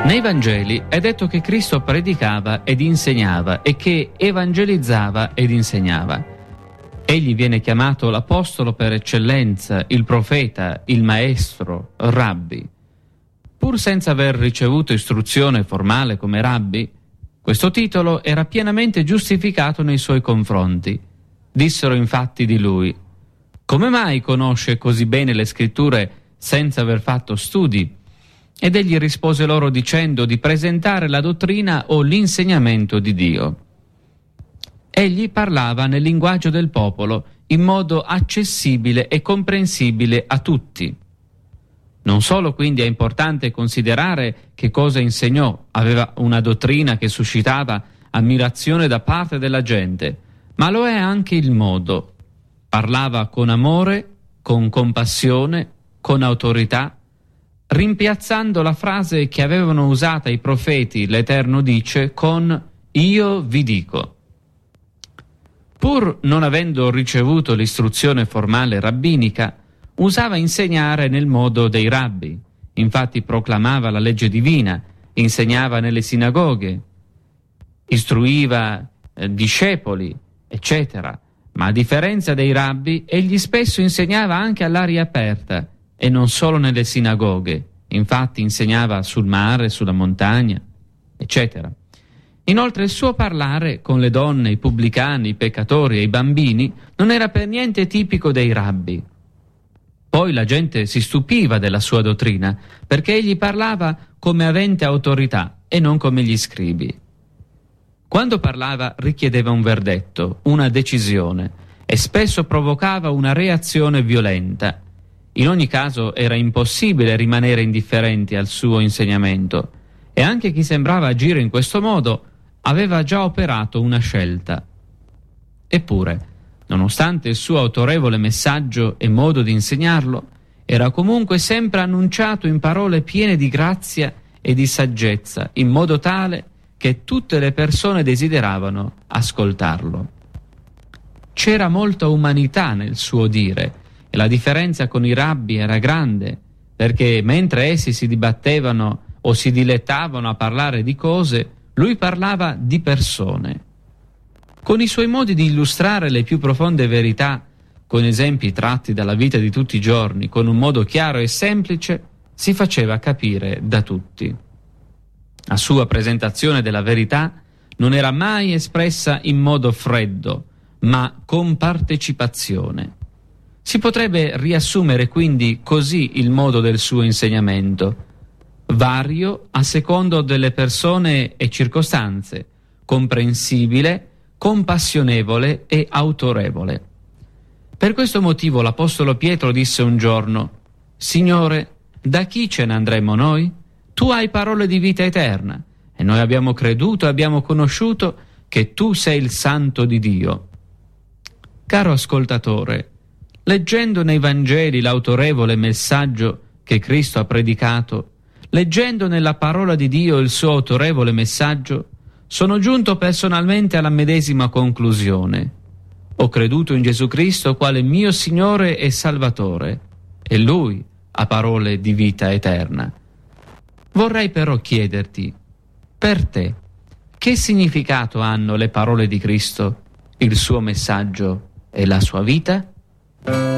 Nei Vangeli è detto che Cristo predicava ed insegnava e che evangelizzava ed insegnava. Egli viene chiamato l'apostolo per eccellenza, il profeta, il maestro, rabbi. Pur senza aver ricevuto istruzione formale come rabbi, questo titolo era pienamente giustificato nei suoi confronti. Dissero infatti di lui: come mai conosce così bene le scritture senza aver fatto studi? Ed egli rispose loro dicendo di presentare la dottrina o l'insegnamento di Dio. Egli parlava nel linguaggio del popolo in modo accessibile e comprensibile a tutti. Non solo quindi è importante considerare che cosa insegnò, aveva una dottrina che suscitava ammirazione da parte della gente, ma lo è anche il modo. Parlava con amore, con compassione, con autorità, rimpiazzando la frase che avevano usata i profeti, l'Eterno dice, con «Io vi dico». Pur non avendo ricevuto l'istruzione formale rabbinica, usava insegnare nel modo dei rabbi. Infatti proclamava la legge divina, insegnava nelle sinagoghe, istruiva discepoli, eccetera. Ma a differenza dei rabbi, egli spesso insegnava anche all'aria aperta e non solo nelle sinagoghe. Infatti insegnava sul mare, sulla montagna, eccetera. Inoltre il suo parlare con le donne, i pubblicani, i peccatori e i bambini non era per niente tipico dei rabbi. Poi la gente si stupiva della sua dottrina, perché egli parlava come avente autorità e non come gli scribi. Quando parlava richiedeva un verdetto, una decisione, e spesso provocava una reazione violenta. In ogni caso era impossibile rimanere indifferenti al suo insegnamento, e anche chi sembrava agire in questo modo aveva già operato una scelta. Eppure, nonostante il suo autorevole messaggio e modo di insegnarlo, era comunque sempre annunciato in parole piene di grazia e di saggezza, in modo tale che tutte le persone desideravano ascoltarlo. C'era molta umanità nel suo dire, e la differenza con i rabbi era grande, perché mentre essi si dibattevano o si dilettavano a parlare di cose, lui parlava di persone. Con i suoi modi di illustrare le più profonde verità, con esempi tratti dalla vita di tutti i giorni, con un modo chiaro e semplice, si faceva capire da tutti. La sua presentazione della verità non era mai espressa in modo freddo, ma con partecipazione. Si potrebbe riassumere quindi così il modo del suo insegnamento: vario a secondo delle persone e circostanze, comprensibile, compassionevole e autorevole. Per questo motivo l'Apostolo Pietro disse un giorno: Signore, da chi ce ne andremo noi? Tu hai parole di vita eterna, e noi abbiamo creduto e abbiamo conosciuto che tu sei il Santo di Dio. Caro ascoltatore, leggendo nei Vangeli l'autorevole messaggio che Cristo ha predicato, leggendo nella parola di Dio il suo autorevole messaggio, sono giunto personalmente alla medesima conclusione. Ho creduto in Gesù Cristo quale mio Signore e Salvatore, e Lui ha parole di vita eterna. Vorrei però chiederti, per te, che significato hanno le parole di Cristo, il suo messaggio e la sua vita?